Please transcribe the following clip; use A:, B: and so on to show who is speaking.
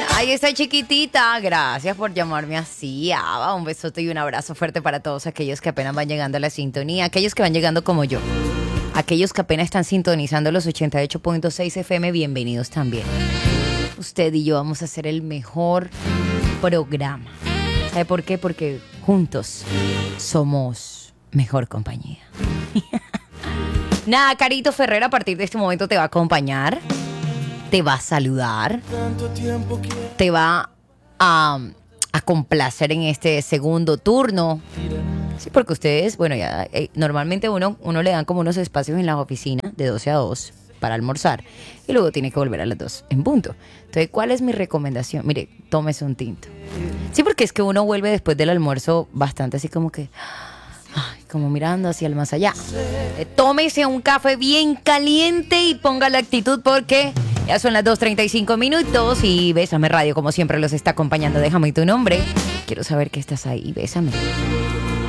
A: Ahí está chiquitita. Gracias por llamarme así, Ava. Un besote y un abrazo fuerte para todos aquellos que apenas van llegando a la sintonía. Aquellos que van llegando como yo. Aquellos que apenas están sintonizando los 88.6 FM, bienvenidos también. Usted y yo vamos a hacer el mejor programa. ¿Sabe por qué? Porque juntos somos mejor compañía. Nada, Carito Ferrer a partir de este momento te va a acompañar, te va a saludar, te va a complacer en este segundo turno. Sí, porque ustedes, bueno, ya normalmente uno le dan como unos espacios en las oficinas de 12 a 2 para almorzar y luego tiene que volver a las 2 en punto. Entonces, ¿cuál es mi recomendación? Mire, tómese un tinto. Sí, porque es que uno vuelve después del almuerzo bastante así como que... Ay, como mirando hacia el más allá. Tómese un café bien caliente y ponga la actitud porque ya son las 2:35 minutos y Bésame Radio, como siempre, los está acompañando. Déjame tu nombre. Quiero saber que estás ahí. Bésame.